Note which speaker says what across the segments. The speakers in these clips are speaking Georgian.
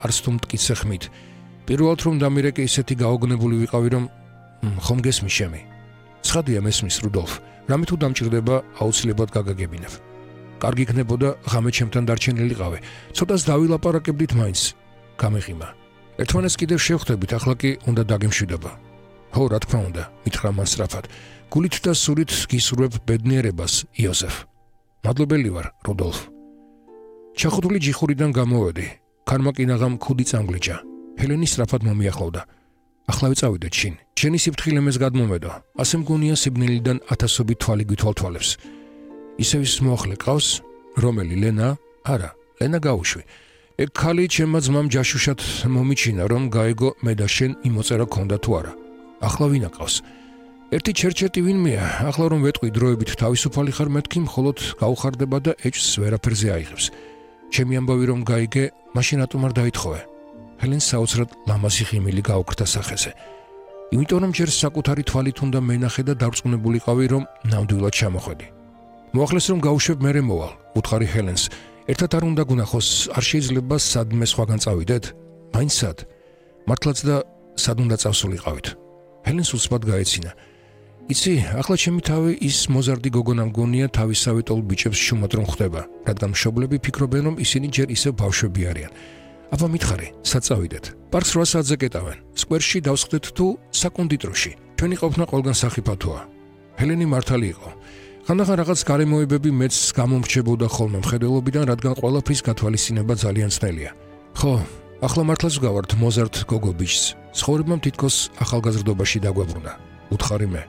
Speaker 1: არც თუ მტკიცე ხმით. პირველად რომ დამირეკე ისეთი გაოგნებული ვიყავი, რომ ხომ გესმის შემი. ცხადია მესმის რუდოლფ, რამე თუ დამჭირდება აუცილებლად გაგაგებინებ. კარგი იქნებოდა ღამე ჩემთან დარჩენილიყავე. ცოტას დავილაპარაკებდით მაინც. გამეღიმა. ერთმანეთს კიდევ შევხვდებით, ახლა კი უნდა დაგემშვიდობა. ხო, რა თქმა უნდა, მითხრა მან სწრაფად. გულით და სურით გისურვებ ბედნიერებას, იოზეფ. მადლობელი ვარ, რუდოლფ. ჩახუთული ჯიხურიდან გამოვედი. ქარმა კინაღამ ქუდი წამგლიჯა. ჰელენი სწრაფად მომიახლოვდა. ახლა ვიწავიდეთ შინ. შენი სიფრთხილემეს გადმომედო. ასე მგონია სიბნელიდან ათასობით თვალი გვითვალთვალებს. ისევ ის მოახლე ყავს? რომელი, ლენა? არა, ლენა გაუშვი. ეგ ქალი ჩემმა ძმამ ჯაშუშად მომიჩინა, რომ გაეგო მე და შენ იმოწერა ქონდა თუ არა. ახლა ვინ აკავს? ერთი ჩერჩეტი ვინმეა, ახლა რომ ვეტყვი დროებით თავისუფალი ხარ მეთქი, მხოლოდ გაუხარდება და ეჭს ვერაფერზე აიღებს. ჩემი ამბავი რომ გაიგე, მაშინ რატომ არ დაითხოვე? ჰელენს საოცრად ლამაზი ღიმილი გაუქრთა სახეზე. იმიტომ რომ ჯერ საკუთარი თვალით უნდა მენახე და დარწმუნებულიყავი, რომ ნამდვილად ჩამოხვედი. მოახლეს რომ გავუშვებ მერე მოვალ, უთხარი ჰელენს. ერთად არ უნდა გუნახოს, არ შეიძლება სადმე სხვაგან წავიდეთ? მაინც სად? მართლაც და სად უნდა წავსულიყავით? ჰელენს უცბად გაეცინა. იცი, ახლა ჩემი თავი ის მოზარდი გოგონა მგონია თავისავე ტოლ ბიჭებს შუმად რომ ხვდება, რადგან მშობლები ფიქრობენ, რომ ისინი ჯერ ისევ ბავშვები არიან. აბა მითხარი, სად წავიდეთ? პარკს 8 საათზე კეტავენ. სკვერში დავსხდეთ თუ საკონდიტროში. ჩვენი ყოფნა ყველგან სახიფათოა. ჰელენი მართალი იყო. ხანდახან რაღაც გარემოებები მეც გამომრჩებოდა ხოლმე მხედველობიდან, რადგან ყველაფრის გათვალისწინება ძალიან ძნელია. ხო, ახლა მართლაც ვგავართ მოზარდ გოგო ბიჭს. ცხოვრებამ თითქოს ახალგაზრდობაში დაგვაბრუნა. უთხარი მე.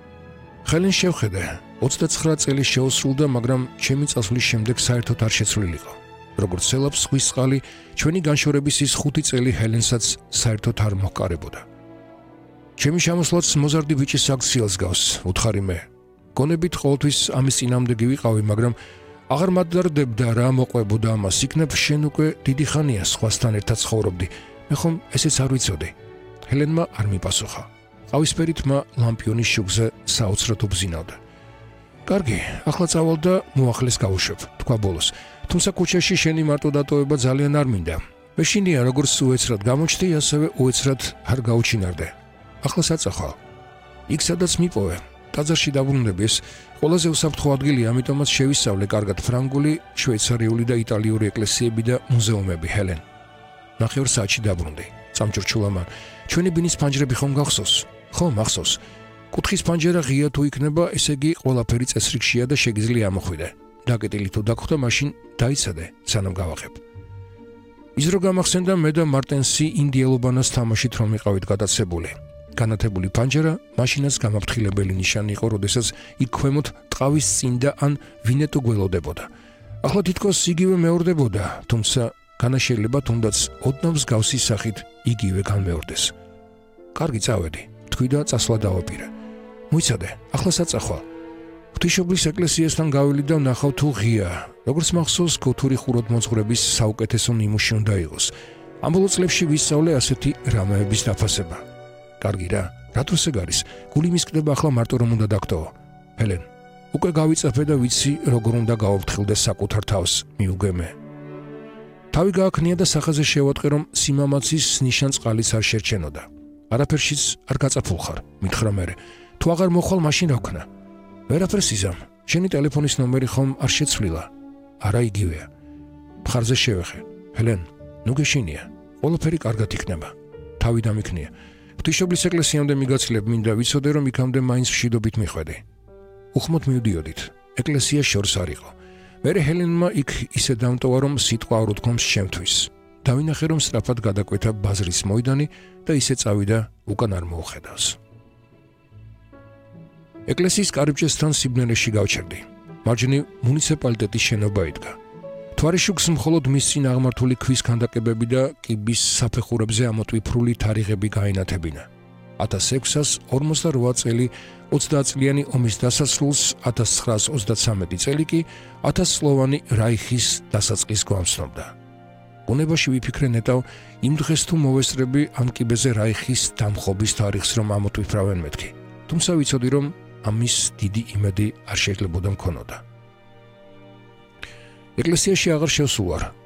Speaker 1: ხელენ შევხედე, 29 წელი შეუსრულდა, მაგრამ ჩემი წასვლის შემდეგ საერთოდ არ შეცვლილიყო. როგორც სელაპს ზღვის წყალი, ჩვენი განშორების ის 5 წელი ჰელენსაც საერთოდ არ მოჰყარებოდა. ჩემი შემოსვლაც მოზარდი ბიჭის აქციელს გავს, უთხარი მე. გონებით ყოველთვის ამის წინამდე გივიყავი, მაგრამ აღარ მადარდებდა რა მოყვებოდა ამას. იქნებ შენ უკვე დიდი ხანია სხვასთან ერთად ცხოვრობდი. მე ხომ ესეც არ ვიცოდი. ჰელენმა არ მიპასუხა. ყავისფერი თმა ლამპიონის შუქზე საოცრად უბზინავდა. კარგი, ახლა წავალ და მოახლეს გავუშვებ, თქვა ბოლოს. თუმცა ქუჩაში შენი მარტო დატოვება ძალიან არ მინდა. მეშინია როგორც უეცრად გამოჩდი, ასევე უეცრად არ გაუჩინარდე. ახლა საწახვალ. იქ სადაც მიპოვე. ტაძარში დაბრუნდები, ეს ყველაზე უსაფრთხო ადგილია, ამიტომაც შევისწავლე კარგად ფრანგული, შვეიცარიული და იტალიური ეკლესიები და მუზეუმები, ჰელენ. ნახევარ საათში დაბრუნდი. წამჭრჩულა მან. ჩვენი ბინის ფანჯრები ხომ გახსოვს? ხო, მახსოვს. კუთხის ფანჯერა ღია თუ იქნება, ესე იგი ყველაფერი წესრიგშია და შეგიძლია ამოხვიდე. დაკეტილი თუ დაგხვდა, მაშინ დაიცადე, სანამ გავაღებ. ის რო გამახსენდა, მე და მარტენსი ინდიელობანას თამაშით რომ იყავით გადაცებული. განათებული ფანჯერა მაშინაც გამაფრთხილებელი ნიშანი იყო, როდესაც იქ ქვემოთ ტყავის წინდა ან ვინეტო გველოდებოდა. ახლა თითქოს იგივე მეორდებოდა, თუმცა განაშელება თუნდაც ოდნავ მსგავსი სახით იგივე განმეორდეს. კარგი, წავედი, თქვი და წასვლა დავაპირე. მოიცადე, ახლა საწახვალ. ღვთისმშობლის ეკლესიასთან გაველი და ვნახავ თუ ღია. როგორც მახსოვს, გოთური ხუროთმოძღვრების საუკეთესო ნიმუში უნდა იყოს. ამ ბოლო წლებში ვისწავლე ასეთი რამეების დაფასება. კარგი რა, რატოს ეგ არის? გული მისკდება ახლა მარტო რომ უნდა დაგტოვო. ჰელენ, უკვე გავიწაფე და ვიცი როგორ უნდა გავაფრთხილდე საკუთარ თავს, მიუგე მე. თავი გააქნია და სახაზე შევატყე, რომ სიმამაცის ნიშან წყალიც არ შერჩენოდა. არაფერშიც არ გაწაფულ ხარ, მითხრა მერე. თუ აღარ მოხვალ, მაშინ რა ვქნა? ვერაფერს იზამ. შენი ტელეფონის ნომერი ხომ არ შეცვლილა? არა, იგივეა. მხარზე შევეხე. ჰელენ, ნუ გეშინია. ყველაფერი კარგად იქნება. თავი დამიქნია. ღვთისმშობლის ეკლესიამდე მიგაცილებ, მინდა ვიცოდე, რომ იქამდე მაინც მშვიდობით მიხვედი. უხმოდ მივდიოდით. ეკლესია შორს არ იყო. მერე ჰელენმა იქ ისე დამტოვა, რომ სიტყვა არ უთქვამს ჩემთვის. დავინახე, რომ სწრაფად გადაკვეთა ბაზრის მოედანი და ისე წავიდა, უკან არ მოუხედავს. ეკლესიის კარიბჭესთან სიბნელეში გავჩერდი. მარჯვნივ მუნიციპალიტეტის შენობა იდგა. თვარიშუქს მხოლოდ მის წინ აღმართული ქვის ქანდაკებები და კიბის საფეხურებზე ამოტვიფრული თარიღები გაენათებინა. 1648 წელი 30 წლიანი ომის დასასრულს, 1933 წელი კი 1000 წლოვანი რაიხის დასაწყის გვამცნობდა. ბუნებაში ვიფიქრე ნეტავ, იმ დღეს თუ მოვესწრები ამ კიბეზე რაიხის დამხობის თარიღს რომ ამოტვიფრავენ მეთქი. თუმცა ვიცოდი, რომ ამის დიდი იმედი არ შეიძლებოდა მქონოდა. ეკლესიაში აღარ შევსულ ვარ.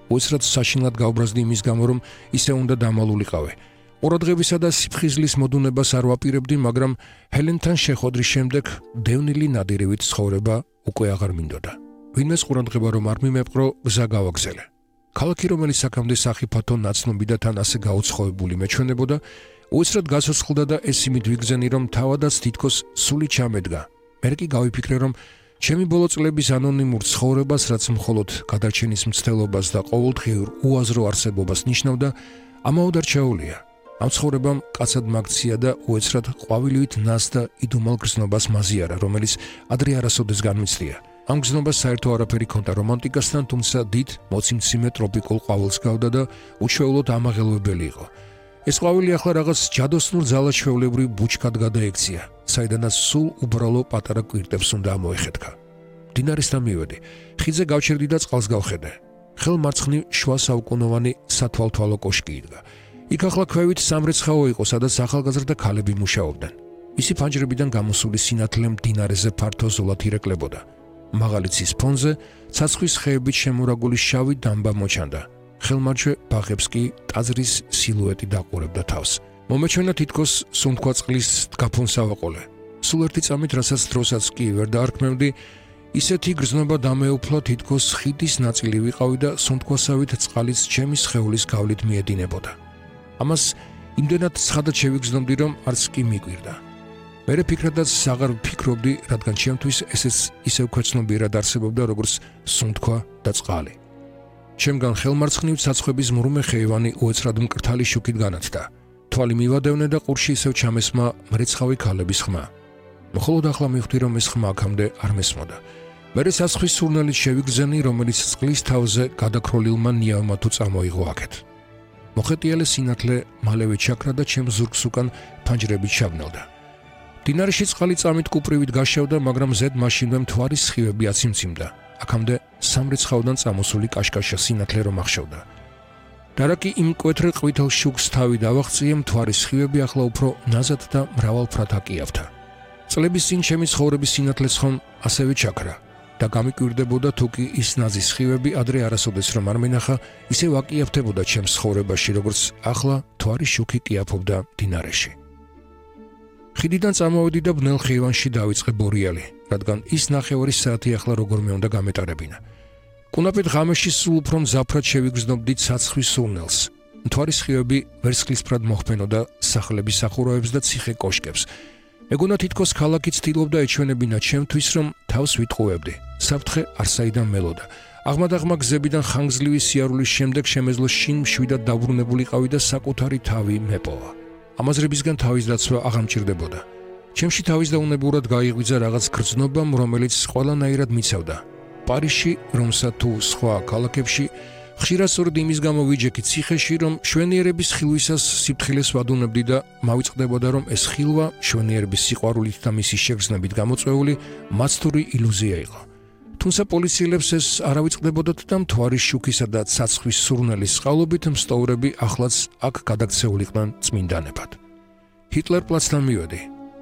Speaker 1: უცრად საშინლად გავბრაზდი იმის გამო, რომ ისე უნდა დამალულიყავი. ყურადღებისა და სიფხიზლის მოდუნებას არ ვაპირებდი, მაგრამ ჰელენთან შეხვედრის შემდეგ დევნილი ნადირივით ცხოვრება უკვე აღარ მინდოდა. ვინმეს ყურადღება რომ არ მიმეპყრო, გზა გავაგზელე. ქალაქი, რომელიც აქამდე სახიფათო ნაცნობი და თან ასე გაუცხოებული მეჩვენებოდა, უცრად გასოცხლდა და ეს იმით ვიგრძენი, რომ თავადაც თითქოს სული ჩამედგა. მე კი გავიფიქრე, რომ ჩემი ბოლო წლების ანონიმურ ცხოვრებას, რაც მხოლოდ გადარჩენის მცდელობას და ყოველდღიურ უაზრო არსებობას ნიშნავდა, ამაოდ არ ჩაოლია. ამ ცხოვრებამ კაცად მაგცია და უეცრად ყვავილივით ნას და იდუმალ გრძნობას მაზიარა, რომელიც ადრე არასოდეს განმიცდია. ამ გზნობას საერთო არაფერი ჰქონდა რომანტიკასთან, თუმცა დიდ მოციმციმე ტროპიკულ ყვავილს გავდა და უჩვეულოდ ამაღელვებელი იყო. ეს ყვავილი ახლა რაღაც ჯადოსნურ ძალაჩვეულებრივ ბუჩქად გადაექცია, საიდანაც სულ უბრალო პატარა კვირტებს უნდა ამოეხეთქა. მდინარესთან მივედი, ხიდზე გავჩერდი და წყალს გავხედე. ხელმარცხნივ შუა საუკუნოვანი სათვალთვალო კოშკი იდგა. იქ ახლა ქვევით სამრეცხაო იყო, სადაც ახალგაზრდა ქალები მუშაობდნენ. მისი ფანჯრებიდან გამოსული სინათლე მდინარეზე ფართო ზოლად ირეკლებოდა. მაღალი ცის ფონზე ცაცხვის ხეებით შემორაგული შავი დამბა მოჩანდა. ხელმარჯვე ბაღებს კი ტაძრის სილუეტი დაყურებდა თავს. მომეჩვენა თითქოს სუნთქვა წყლის გაფონს ავაყოლე. სულ ერთი წამით, რასაც დროსაც კი ვერ დაარქმევდი, ისეთი გრძნობა დამეუფლა, თითქოს ხიდის ნაწილი ვიყავი და სუნთქვასავით წყალიც ჩემი სხეულის გავლით მიედინებოდა. ამას იმდენად ცხადად შევიგრძნობდი, რომ არც კი მიკვირდა. მერე ფიქრადაც აღარ ვფიქრობდი, რადგან ჩემთვის ესეც ისევ ქვეცნობიერად არსებობდა, როგორც სუნთქვა და წყალი. ჩემგან ხელმარცხნივ ცაცხვების მრუმე ხეივანი უეცრად მკრთალი შუქით განათდა. თვალი მივადევნე და ყურში ისევ ჩამესმა მრეცხავი ქალების ხმა. მხოლოდ ახლა მივხვდი, რომ ეს ხმა აქამდე არ მესმოდა. მერე ცაცხვის სურნელით შევიგრძენი, რომელიც წყლის თავზე გადაქროლილმა ნიავმა თუ წამოიღო აქეთ. მოხეტიალე სინათლე მალევე ჩაქრა და ჩემ ზურგს უკან ფანჯრებით ჩაბნელდა. მდინარეში წყალი წამით კუპრივით გაშევდა, მაგრამ ზედ მაშინვე მთვარის სხივები აციმციმდა. აქამდე სამრეცხაოდან წამოსული კაშკაშა სინათლე რომ ახშოვდა. დარაკი იმ მკვეთრ ყვითელ შუქს თავი დავაღწიე, მთვარის სხივები ახლა უფრო ნაზად და მრავალფრად აკიავდა. წლების წინ ჩემი ცხოვრების სინათლეც ხომ ასევე ჩაქრა და გამიკვირდებოდა, თუ კი ის ნაზის სხივები ადრე არასოდეს რომ არ მენახა, ისევ აკიავდებოდა ჩემს ცხოვრებაში, როგორც ახლა მთვარის შუქი კიაფობდა მდინარეში. ხიდიდან წამოვედი და ბნელ ხეივანში დავიწყე ბორიალი, რადგან ის ნახევარი საათი ახლა როგორმე უნდა გამეტარებინა. კუნაფეთ ღამეში სულ უფრო მძაფრად შევიგრძნობდი ცაცხვის სურნელს. მთვარის სხივები ვერცხლისფრად მოხმენოდა სახლების სახურავებს და ციხე კოშკებს. მეგონა თითქოს ქალაქი ცდილობდა ეჩვენებინა ჩემთვის, რომ თავს ვიტყუებდი. საფრთხე არსაიდან მელოდა. აღმადაღმა გზებიდან ხანგრძლივი სიარულის შემდეგ შემეძლო შინ მშვიდად დაბრუნებულიყავი და საკუთარი თავი მეპოვა. ამაზრებისგან თავის დაცვა აღარ მჭირდებოდა. ჩემში თავის დაუნებურად გაიღვიძა რაღაც გრძნობამ, რომელიც ყველანაირად მიცავდა. პარიზში, რომსა თუ სხვა ქალაქებში, ხშირად სწორედ იმის გამო ვიჯექი ციხეში, რომ შვენიერების ხილვისას სიფთხილეს ვადუნებდი და მავიწყდებოდა, რომ ეს ხილვა შვენიერების სიყვარულით და მისი შეგრძნებით გამოწვეული მაცდური ილუზია იყო. თუმცა პოლიციელებს ეს არ ავიწყდებოდათ და მთვარის შუქისა და ცაცხვის სურნელის წყალობით მსტოვრები ახლაც აქ გადაქცეულიყვნენ წმინდანებად. ჰიტლერ-პლაცთან მივედი.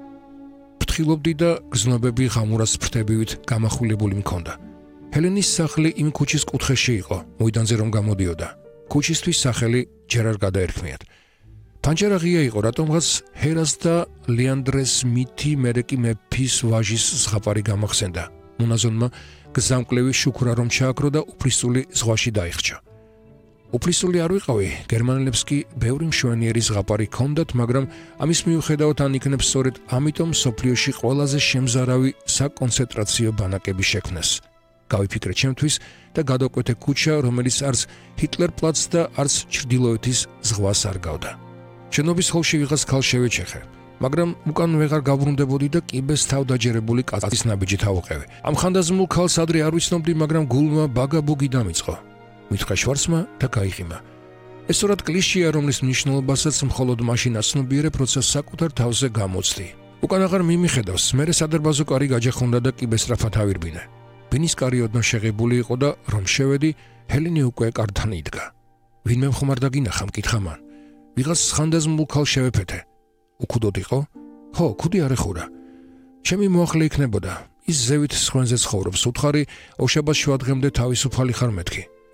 Speaker 1: ფრთხილობდი და გზნობები ღამურას ფრთებივით გამახვილებული მქონდა. ჰელენის სახლი იმ ქუჩის კუთხეში იყო, მოედანზე რომ გამოდიოდა. ქუჩისთვის სახელი ჯერ არ გადაერქმიათ. ფანჯარა ღია იყო, რატომღაც ჰერას და ლეანდრეს მითი მერე კი მეფის ვაჟის ზღაპარი გამახსენდა. მონაზონმა გზამკვლევი შუქრა რომ ჩააქრო და უფლისწული ზღვაში დაიხჭა. უფლისწული არ ვიყავი, გერმანელებს კი ბევრი მშვენიერი ზღაპარი ჰქონდათ, მაგრამ ამის მიუხედავად ან იქნებ სწორედ ამიტომ სოფლიოში ყველაზე შემზარავი საკონცენტრაციო ბანაკები შექმნეს. გავიფიქრე ჩემთვის და გადავკვეთე ქუჩა, რომელიც არც ჰიტლერ-პლაცს და არც ჩრდილოეთის ზღვას არ გავდა. შენობის ხოლში ვიღაც ქალს შევეჩეხე, მაგრამ უკან ვეღარ გავბრუნდებოდი და კიბეს თავდაჯერებული კაცის ნაბიჯით ავუყევი. ამ ხანდაზმულ ქალს ადრე არ ვიცნობდი, მაგრამ გულმა ბაგაბუგი დამიწყო. მითხრა შვარცმა და გაიღიმა. ეს სწორად კლიშეა, რომლის მნიშვნელობასაც მხოლოდ მაშინ აცნობიერებ, როცა საკუთარ თავზე გამოცდი. უკან აღარ მიმიხედავს, მერე სადარბაზო კარი გაჯახუნდა და კიბეს სწრაფად ავირბინე. ბინის კარი ოდნავ შეღებული იყო და რომ შევედი, ჰელენი უკვე კართან იდგა. ვინმე ხომ არ დაგინახა, მკითხა მან. ვიღაც ხანდაზმულ ქალს შევეფეთე. უკუდოდ იყო? ხო, ქუდი არ ეხურა. ჩემი მოახლე იქნებოდა. ის ზევით სხვენზე ცხოვრობს, უთხარი, ოშაბას შუადღემდე თავისუფალი ხარ მეთქი.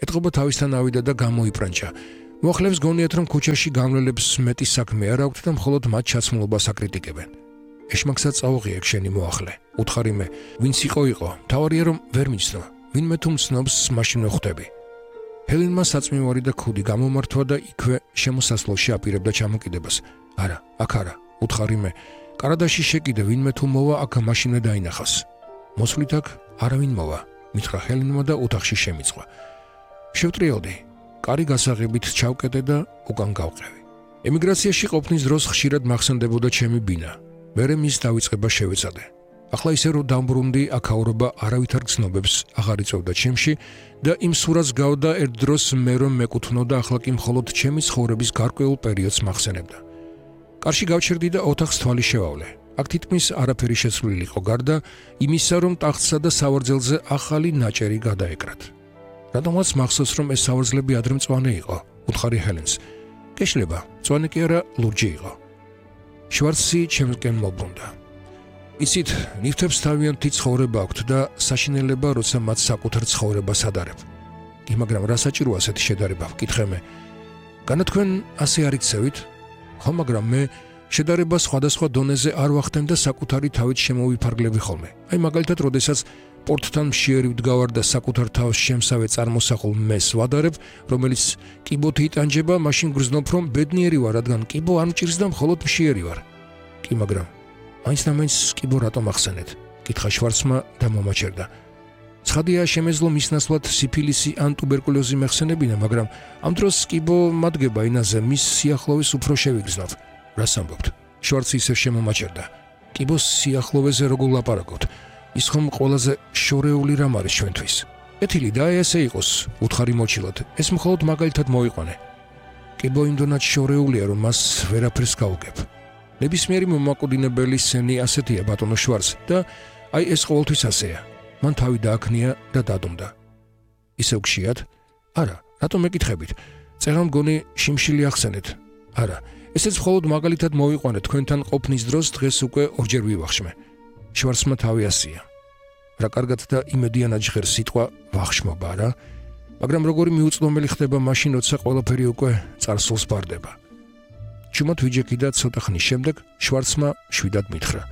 Speaker 1: ეტყობა თავისთან ავიდა და გამოიპრანჭა. მოახლეებს გონიათ, რომ ქუჩაში გამლელებს მეტი საქმე არ აქვთ და მხოლოდ მათ ჩაცმულობას აკრიტიკებენ. ეშმაკსაც წაუღია შენი მოახლე. უთხარი მე, ვინც იყო, მთავარია რომ ვერ მიცნო. ვინმე თუ მცნობს, მაშინ ვხვდები. ჰელენმა საწმივარი და ქუდი გამომართვა და იქვე შემოსასვლელში აპირებდა ჩამოკიდებას. არა, აქ არა, უთხარი მე. კარადაში შეკიდე, ვინმე თუ მოვა, აქ მაშინვე დაინახავს. მოსვლით აქ არავინ მოვა, მითხრა ჰელენმა და ოთახში შემიწყვა. შევტრიალდი, კარი გასაღებით ჩავკეტე და უკან გავყევი. ემიგრაციაში ყოფნის დროს ხშირად მახსენდებოდა ჩემი ბინა. მერე მის დავიწყება შევეცადე. ახლა ისე რომ დამბრუნდი, აქაურობა არავითარ გზნობებს აღარ იწევდა ჩემში და იმ სურათს გავდა ერთ დროს მე რომ მეკუთვნოდა, ახლა კი მხოლოდ ჩემი ცხოვრების გარკვეულ პერიოდს მახსენებდა. კარში გავჩერდი და ოთახს თვალი შევავლე. აქ თითქმის არაფერი შეცვლილი იყო, გარდა იმისა, რომ ტახტსა და სავარძელზე ახალი ნაჭერი გადაეკრათ. რადგანაც მახსოვს, რომ ეს სავარძლები ადრე მწვანე იყო, უთხარი ჰელენს. გეშლება, მწვანე კი არა, ლურჯი იყო. შვარცი ჩემკენ მობრუნდა. იცით, ნივთებს თავიანთი ცხოვრება აქვთ და საშინელება, როცა მათ საკუთარ ცხოვრებას ადარებ. კი, მაგრამ რა საჭიროა ასეთი შედარება, ვკითხე მე. განა თქვენ ასე არ იქცევით? ხო, მაგრამ მე შედარება სხვადასხვა დონეზე არ ვახდენ და საკუთარი თავით შემოვიფარგლები ხოლმე. აი მაგალითად, როდესაც პორტთან მშიერი ვდგავარ და საკუთარ თავს შემსავე წარმოსახულ მეს ვადარებ, რომელიც კიბოთ იტანჯება, მაშინ გრძნობ, რომ ბედნიერი ვარ, რადგან კიბო არ მჭირს და მხოლოდ მშიერი ვარ. კი, მაგრამ მაინც და მაინც კიბო რატომ ახსენეთ? კითხა შვარცმა და მომაჩერდა. ცხადია, შემეძლო მის ნაცვლად სიფილისი ან ტუბერკულოზი მეხსენებინა, მაგრამ ამ დროს კიბო მადგება ინაზე მის სიახლოვეს უფრო შევიგრძნობ. რას ამბობთ? შვარცი ისევ შემომაჩერდა. კიბოს სიახლოვეზე როგორ ლაპარაკობთ? ის ხომ ყველაზე შორეული რამ არის ჩვენთვის. ეთილი და ესე იყოს, უთხარი მოჩილად. ეს მხოლოდ მაგალითად მოიყვანე. კიბო იმდენად შორეულია, რომ მას ვერაფერს გავუგებ. ნებისმიერი მომაკვდინებელი სენი ასეთია, ბატონო შვარც, და აი ეს ყოველთვის ასეა. მან თავი დააქნია და დადუმდა. ისევ გშიათ? არა, რატომ მეკითხებით? წერა მგონი შიმშილი ახსენეთ. არა, ესეც მხოლოდ მაგალითად მოვიყვანე თქვენთან ყოფნის დროს, დღეს უკვე ორჯერ ვივახშმე. შვარცმა თავი ასია. რა კარგად და იმედიანად ჟღერს სიტყვა ვახშმობა, რა? მაგრამ როგორი მიუწვდომელი ხდება მაშინ, როცა ყველაფერი უკვე წარსულს ბარდება. ჩუმად ვიჯექი და ცოტა ხნის შემდეგ შვარცმა შვიდად მითხრა.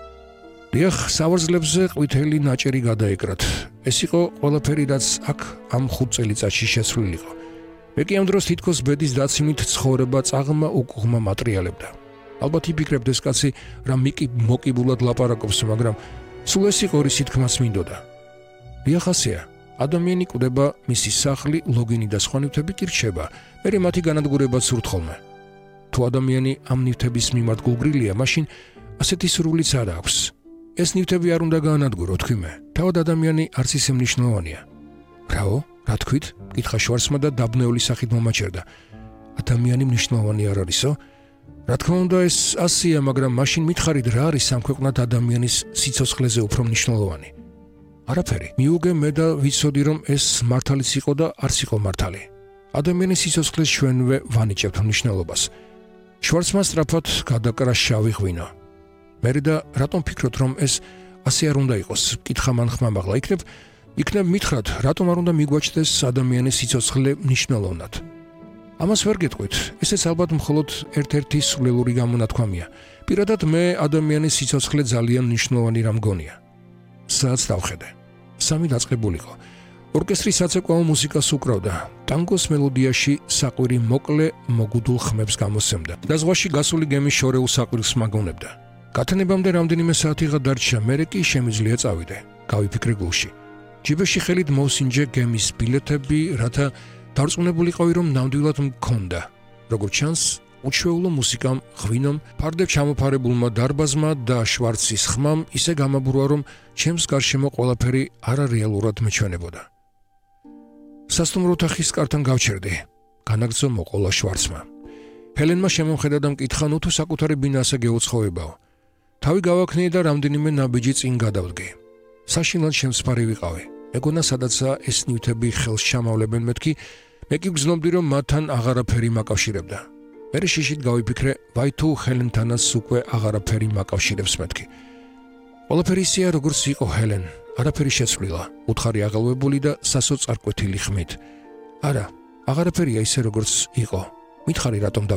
Speaker 1: დიახ, სავარძლებზე ყვითელი ნაჭერი გადაეკრათ. ეს იყო ყველაფერი, რაც აქ ამ 5 წელიწადში შეცვლილიყო. მე კი ამ დროს თითქოს ბედის დაცინვით ცხოვრება წაღმა უკუღმა მატრიალებდა. ალბათ იფიქრებთ ეს კაცი რა მოკიბულად ლაპარაკობს, მაგრამ სულ ეს იყო რის თქმაც მინდოდა. დიახ, ასეა. ადამიანი კვდება, მისი სახლი, ლოგინი და სხვა ნივთები კი რჩება. მერე მათი განადგურებაც სურთ ხოლმე. თუ ადამიანი ამ ნივთების მიმართ გულგრილია, მაშინ ასეთი სურვილიც არ აქვს. ეს ნივთები არ უნდა გაანადგურო, თქვი მე. თავად ადამიანი არც ისე მნიშვნელოვანია. ბრავო, რა თქვით? კითხა შვარცმა და დაბნეული სახით მომაჩერდა. ადამიანი მნიშვნელოვანი არ არისო? რა თქმა უნდა, ეს ასია, მაგრამ მაშინ მითხარით, რა არის სამქვეყნად ადამიანის სიცოცხლეზე უფრო მნიშვნელოვანი? არაფერი. მიუგე მე და ვიცოდი, რომ ეს მართალიც იყო და არც იყო მართალი. ადამიანის სიცოცხლეს ჩვენვე ვანიჭებთ მნიშვნელობას. შვარცმა სწრაფად გადაკრა შავი ღვინო. მერე და რატომ ფიქრობთ, რომ ეს ასე არ უნდა იყოს? კითხა მან ხმამაღლა. იქნებ მითხრათ, რატომ არ უნდა მიგვაჩნდეს ადამიანის სიცოცხლე მნიშვნელოვნად? ამას ვერ გეტყვით, ესეც ალბათ მხოლოდ ერთ-ერთი სულელური გამონათქვამია. პირადად მე ადამიანის სიცოცხლე ძალიან მნიშვნელოვანი რამ მგონია. საათს დავხედე. 3 დაწყებულიყო. ორკესტრი საცეკვაო მუსიკას უკრავდა. ტანგოს მელოდიაში საყვირი მოკლე მოგუდულ ხმებს გამოსცემდა და ზღვაში გასული გემის შორეულ საყვირს მაგონებდა. გათანებამდე რამდენიმე საათიღა დარჩა, მერე კი შემიძლია წავიდე. გავიფიქრე გულში. ჯიბეში ხელით მოვსინჯე გემის ბილეთები, რათა დარწმუნებულიყავი, რომ ნამდვილად მქონდა. როგორც ჩანს, უჩვეულო მუსიკამ, ღვინომ, ფარდებ ჩამოფარებულმა დარბაზმა და შვარცის ხმამ ისე გამაბურვა, რომ ჩემს გარშემო ყველაფერი არარეალურად მეჩვენებოდა. სასტუმრო ოთახის კართან გავჩერდი. განაგრძო მოყოლა შვარცმა. ჰელენმა შემომხედა და მკითხა, ნუ თუ საკუთარი ბინა ასე გეუცხოვებაო. თავი გავაქნიე და რამდენიმე ნაბიჯი წინ გადავდგე. საშინლად შემსფარი ვიყავი. მეგონა სადაცაა ეს ნივთები ხელს ჩამავლებენ მეთქი, მე კი გრძნობდი, რომ მათთან აღარაფერი მაკავშირებდა. მერე შიშით გავიფიქრე, ვაი თუ ჰელენთანაც უკვე აღარაფერი მაკავშირებს მეთქი. ყველაფერი ისეა, როგორც იყო ჰელენ. არაფერი შეცვლილა, უთხარი აღელვებული და სასოწარკვეთილი ხმით. არა, აღარაფერია ისე როგორც იყო. მითხარი რატომ